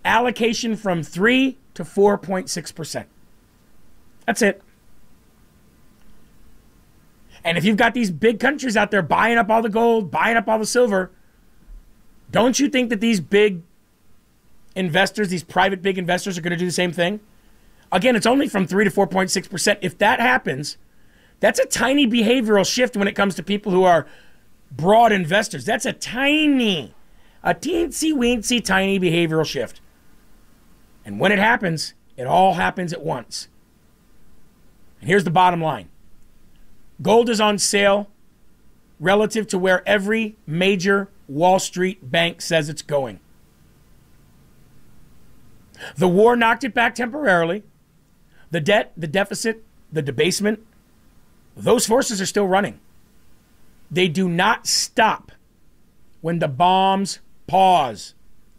allocation from 3 to 4.6%. That's it. And if you've got these big countries out there buying up all the gold, buying up all the silver, don't you think that these big investors, these private big investors, are going to do the same thing? Again, it's only from 3 to 4.6%. If that happens, that's a tiny behavioral shift when it comes to people who are broad investors. That's a teensy weensy tiny behavioral shift. And when it happens, it all happens at once. And here's the bottom line. Gold is on sale relative to where every major Wall Street bank says it's going. The war knocked it back temporarily. The debt, the deficit, the debasement, those forces are still running. They do not stop when the bombs pause.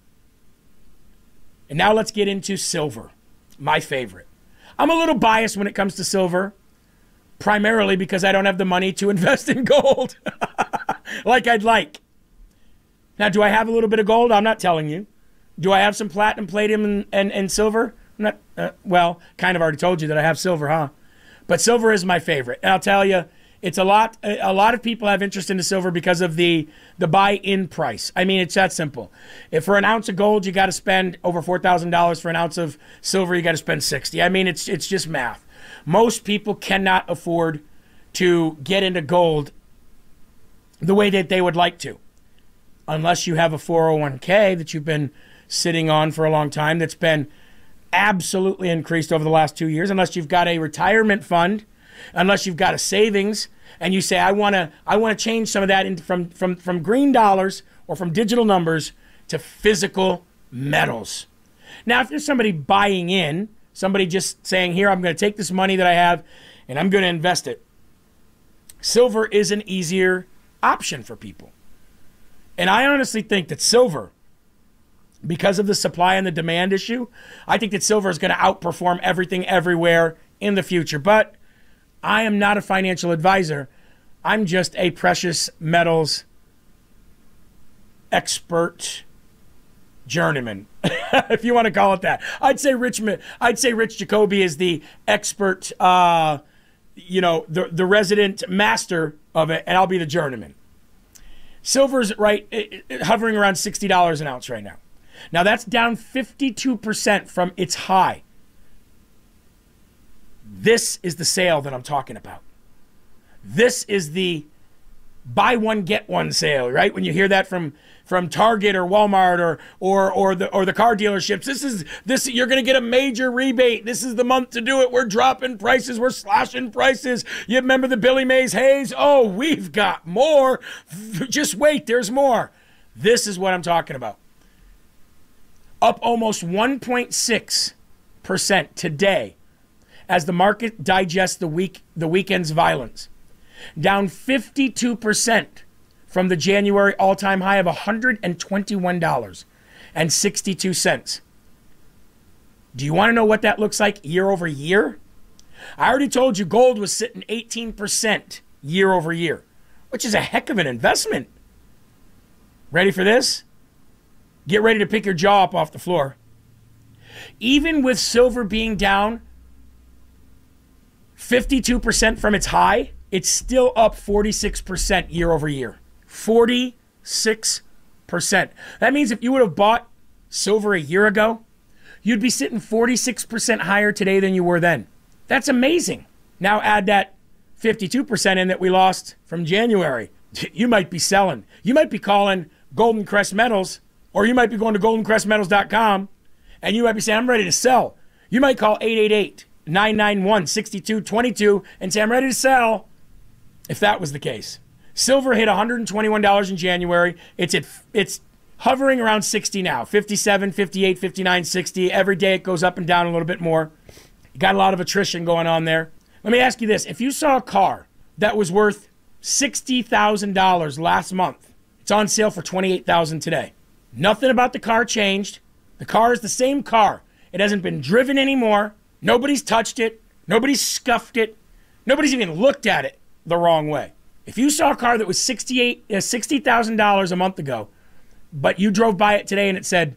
And now let's get into silver, my favorite. I'm a little biased when it comes to silver, primarily because I don't have the money to invest in gold like I'd like. Now, do I have a little bit of gold? I'm not telling you. Do I have some platinum, palladium, and silver? I'm not, well, kind of already told you that I have silver, huh? But silver is my favorite. And I'll tell you, it's a lot of people have interest in the silver because of the buy-in price. I mean, it's that simple. If for an ounce of gold, you got to spend over $4,000. For an ounce of silver, you got to spend $60. I mean, it's just math. Most people cannot afford to get into gold the way that they would like to, unless you have a 401k that you've been sitting on for a long time that's been absolutely increased over the last 2 years, unless you've got a retirement fund, unless you've got a savings, and you say, I want to change some of that into from green dollars or from digital numbers to physical metals. Now, if you're somebody buying in, somebody just saying, here, I'm going to take this money that I have and I'm going to invest it, silver is an easier option for people. And I honestly think that silver, because of the supply and the demand issue, I think that silver is going to outperform everything everywhere in the future. But I am not a financial advisor. I'm just a precious metals expert journeyman, if you want to call it that. I'd say Rich Jacoby is the expert, the resident master of it, and I'll be the journeyman. Silver's hovering around $60 an ounce right now. Now that's down 52% from its high. This is the sale that I'm talking about. This is the buy one get one sale, right? When you hear that from Target or Walmart or the car dealerships, this you're going to get a major rebate. This is the month to do it. We're dropping prices. We're slashing prices. You remember the Billy Mays Hayes? Oh, we've got more. Just wait, there's more. This is what I'm talking about. Up almost 1.6% today as the market digests the weekend's violence. Down 52% from the January all-time high of $121.62. Do you want to know what that looks like year over year? I already told you gold was sitting 18% year over year, which is a heck of an investment. Ready for this? Get ready to pick your jaw up off the floor. Even with silver being down 52% from its high, it's still up 46% year over year. 46%. That means if you would have bought silver a year ago, you'd be sitting 46% higher today than you were then. That's amazing. Now add that 52% in that we lost from January. You might be selling. You might be calling Golden Crest Metals, or you might be going to goldencrestmetals.com, and you might be saying, I'm ready to sell. You might call 888-991-6222 and say, I'm ready to sell, if that was the case. Silver hit $121 in January. It's hovering around 60 now, 57, 58, 59, 60. Every day it goes up and down a little bit more. You got a lot of attrition going on there. Let me ask you this. If you saw a car that was worth $60,000 last month, it's on sale for $28,000 today. Nothing about the car changed. The car is the same car. It hasn't been driven anymore. Nobody's touched it. Nobody's scuffed it. Nobody's even looked at it the wrong way. If you saw a car that was $60,000 a month ago, but you drove by it today and it said